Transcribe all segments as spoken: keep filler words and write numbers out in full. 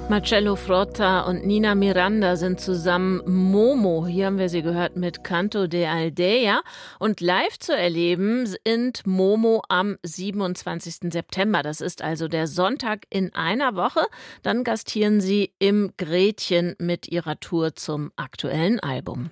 Marcello Frotta und Nina Miranda sind zusammen Momo. Hier haben wir sie gehört mit Canto de Aldea. Und live zu erleben sind Momo am siebenundzwanzigsten September. Das ist also der Sonntag in einer Woche. Dann gastieren sie im Gretchen mit ihrer Tour zum aktuellen Album.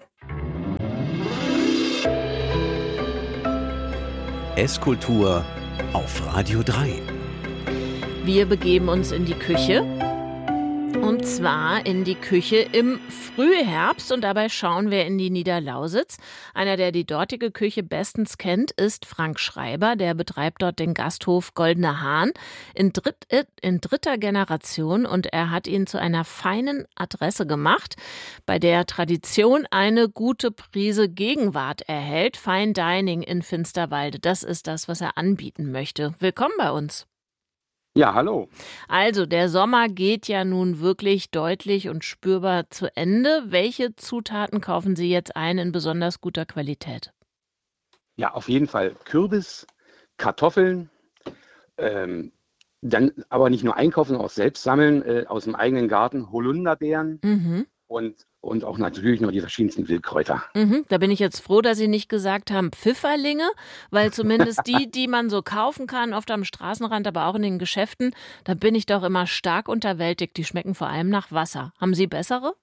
S-Kultur auf Radio drei. Wir begeben uns in die Küche. Und zwar in die Küche im Frühherbst und dabei schauen wir in die Niederlausitz. Einer, der die dortige Küche bestens kennt, ist Frank Schreiber. Der betreibt dort den Gasthof Goldener Hahn in, dritt, in dritter Generation und er hat ihn zu einer feinen Adresse gemacht, bei der Tradition eine gute Prise Gegenwart erhält. Fine Dining in Finsterwalde, das ist das, was er anbieten möchte. Willkommen bei uns. Ja, hallo. Also, der Sommer geht ja nun wirklich deutlich und spürbar zu Ende. Welche Zutaten kaufen Sie jetzt ein in besonders guter Qualität? Ja, auf jeden Fall Kürbis, Kartoffeln, ähm, dann aber nicht nur einkaufen, sondern auch selbst sammeln, äh, aus dem eigenen Garten, Holunderbeeren Mhm. und, und auch natürlich noch die verschiedensten Wildkräuter. Mhm. Da bin ich jetzt froh, dass Sie nicht gesagt haben Pfifferlinge, weil zumindest die, die man so kaufen kann, oft am Straßenrand, aber auch in den Geschäften, da bin ich doch immer stark unterwältigt. Die schmecken vor allem nach Wasser. Haben Sie bessere?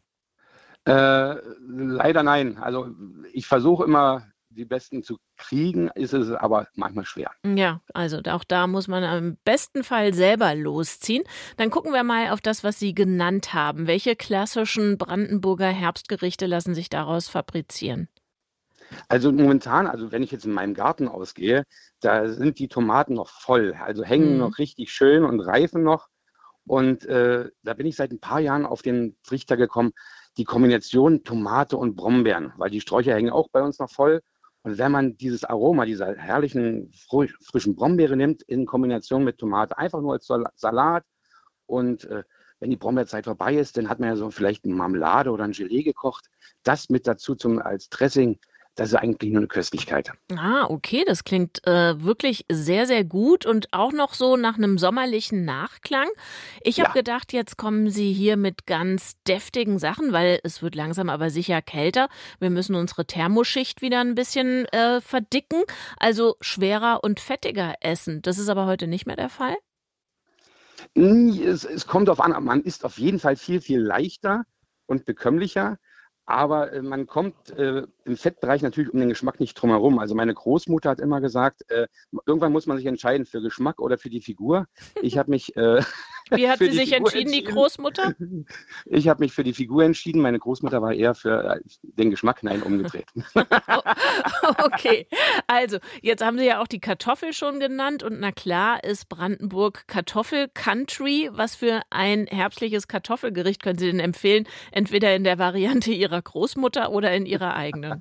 Äh, leider nein. Also ich versuche immer, die besten zu kriegen, ist es aber manchmal schwer. Ja, also auch da muss man im besten Fall selber losziehen. Dann gucken wir mal auf das, was Sie genannt haben. Welche klassischen Brandenburger Herbstgerichte lassen sich daraus fabrizieren? Also momentan, also wenn ich jetzt in meinem Garten ausgehe, da sind die Tomaten noch voll, also hängen Mhm. noch richtig schön und reifen noch. Und äh, da bin ich seit ein paar Jahren auf den Trichter gekommen, die Kombination Tomate und Brombeeren, weil die Sträucher hängen auch bei uns noch voll. Und wenn man dieses Aroma dieser herrlichen fr- frischen Brombeere nimmt in Kombination mit Tomate, einfach nur als Sal- Salat und äh, wenn die Brombeerzeit vorbei ist, dann hat man ja so vielleicht eine Marmelade oder ein Gelee gekocht. Das mit dazu zum, als Dressing, das ist eigentlich nur eine Köstlichkeit. Ah, okay, das klingt äh, wirklich sehr, sehr gut und auch noch so nach einem sommerlichen Nachklang. Ich habe Ja. gedacht, jetzt kommen Sie hier mit ganz deftigen Sachen, weil es wird langsam aber sicher kälter. Wir müssen unsere Thermoschicht wieder ein bisschen äh, verdicken, also schwerer und fettiger essen. Das ist aber heute nicht mehr der Fall. Mm, Es, es kommt darauf an, man ist auf jeden Fall viel, viel leichter und bekömmlicher, aber äh, man kommt äh, im Fettbereich natürlich um den Geschmack nicht drum herum. Also meine Großmutter hat immer gesagt, äh, irgendwann muss man sich entscheiden für Geschmack oder für die Figur. Ich habe mich äh, Wie hat für sie die sich Figur entschieden, die entschieden. Großmutter? Ich habe mich für die Figur entschieden. Meine Großmutter war eher für äh, den Geschmack, nein, umgedreht. Okay, also jetzt haben Sie ja auch die Kartoffel schon genannt und na klar ist Brandenburg Kartoffel-Country. Was für ein herbstliches Kartoffelgericht können Sie denn empfehlen? Entweder in der Variante Ihrer Großmutter oder in Ihrer eigenen?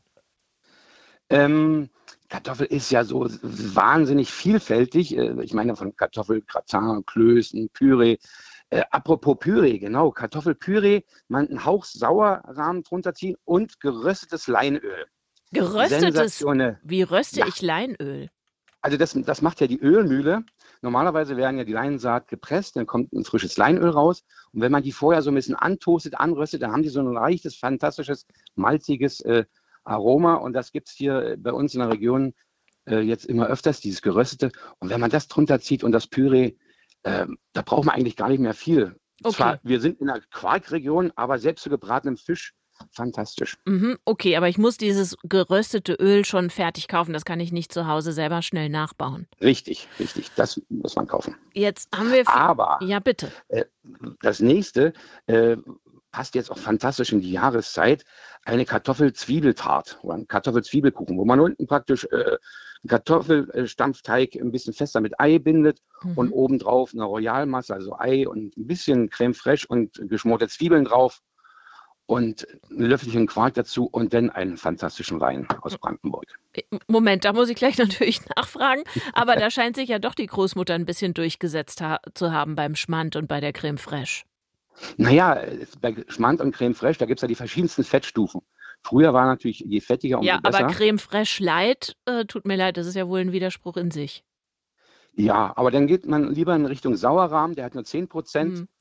Ähm, Kartoffel ist ja so wahnsinnig vielfältig. Äh, Ich meine von Kartoffelgratin, Klößen, Püree. Äh, apropos Püree, genau, Kartoffelpüree, man einen Hauch Sauerrahmen drunter ziehen und geröstetes Leinöl. Geröstetes, Sensationell. wie röste Ja. ich Leinöl? Also das, das macht ja die Ölmühle. Normalerweise werden ja die Leinsaat gepresst, dann kommt ein frisches Leinöl raus. Und wenn man die vorher so ein bisschen antoastet, anröstet, dann haben die so ein leichtes, fantastisches, malziges äh, Aroma. Und das gibt es hier bei uns in der Region äh, jetzt immer öfters, dieses Geröstete. Und wenn man das drunter zieht und das Püree, äh, da braucht man eigentlich gar nicht mehr viel. Okay. Zwar, wir sind in einer Quarkregion, aber selbst zu gebratenem Fisch, fantastisch. Mhm, okay, aber ich muss dieses geröstete Öl schon fertig kaufen. Das kann ich nicht zu Hause selber schnell nachbauen. Richtig, richtig, das muss man kaufen. Jetzt haben wir... Aber Ja, bitte. Äh, das nächste äh, passt jetzt auch fantastisch in die Jahreszeit, eine Kartoffel-Zwiebeltart oder ein Kartoffel-Zwiebelkuchen, wo man unten praktisch äh, einen Kartoffelstampfteig ein bisschen fester mit Ei bindet und Mhm. obendrauf eine Royalmasse, also Ei und ein bisschen Creme fraiche und geschmorte Zwiebeln drauf und ein Löffelchen Quark dazu und dann einen fantastischen Wein aus Brandenburg. Moment, da muss ich gleich natürlich nachfragen, aber da scheint sich ja doch die Großmutter ein bisschen durchgesetzt ha- zu haben beim Schmand und bei der Creme fraiche. Naja, bei Schmand und Creme fraiche, da gibt es ja die verschiedensten Fettstufen. Früher war natürlich, je fettiger, umso Ja, besser. aber Creme fraiche light, äh, tut mir leid, das ist ja wohl ein Widerspruch in sich. Ja, aber dann geht man lieber in Richtung Sauerrahm, der hat nur zehn Prozent. Hm.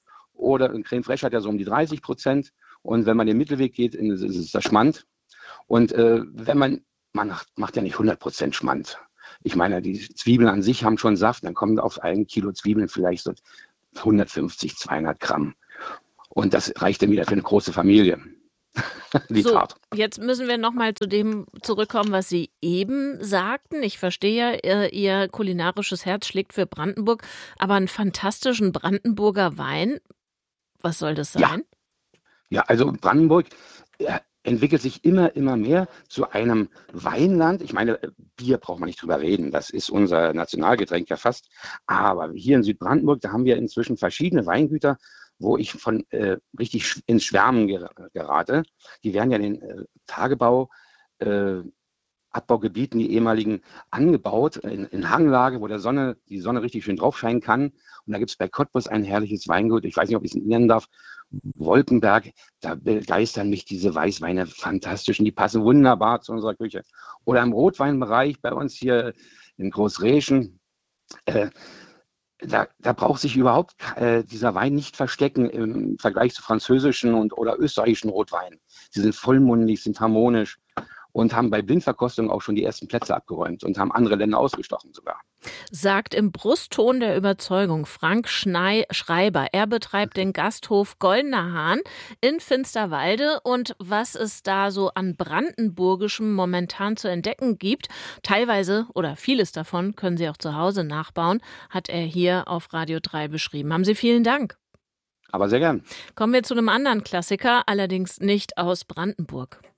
oder ein Creme Fraiche hat ja so um die dreißig Prozent. Und wenn man den Mittelweg geht, ist es das Schmand. Und äh, wenn man, man macht, macht ja nicht hundert Prozent Schmand. Ich meine, die Zwiebeln an sich haben schon Saft, dann kommen auf ein Kilo Zwiebeln vielleicht so hundertfünfzig, zweihundert Gramm. Und das reicht dann wieder für eine große Familie. So, jetzt müssen wir nochmal zu dem zurückkommen, was Sie eben sagten. Ich verstehe ja, Ihr, Ihr kulinarisches Herz schlägt für Brandenburg, aber einen fantastischen Brandenburger Wein, was soll das sein? Ja, ja, also Brandenburg ja, entwickelt sich immer, immer mehr zu einem Weinland. Ich meine, Bier braucht man nicht drüber reden, das ist unser Nationalgetränk ja fast. Aber hier in Südbrandenburg, da haben wir inzwischen verschiedene Weingüter, wo ich von äh, richtig ins Schwärmen ger- gerate. Die werden ja in den äh, Tagebau, äh, Abbaugebieten, die ehemaligen, angebaut, in, in Hanglage, wo der Sonne, die Sonne richtig schön drauf scheinen kann. Und da gibt es bei Cottbus ein herrliches Weingut, ich weiß nicht, ob ich es nennen darf, Wolkenberg, da begeistern mich diese Weißweine fantastisch und die passen wunderbar zu unserer Küche. Oder im Rotweinbereich bei uns hier in Großreschen, äh, Da, da braucht sich überhaupt äh, dieser Wein nicht verstecken im Vergleich zu französischen und oder österreichischen Rotweinen. Sie sind vollmundig, sind harmonisch und haben bei Blindverkostung auch schon die ersten Plätze abgeräumt und haben andere Länder ausgestochen sogar. Sagt im Brustton der Überzeugung Frank Schnei- Schreiber. Er betreibt den Gasthof Goldener Hahn in Finsterwalde. Und was es da so an Brandenburgischem momentan zu entdecken gibt, teilweise oder vieles davon können Sie auch zu Hause nachbauen, hat er hier auf Radio drei beschrieben. Haben Sie vielen Dank. Aber sehr gern. Kommen wir zu einem anderen Klassiker, allerdings nicht aus Brandenburg.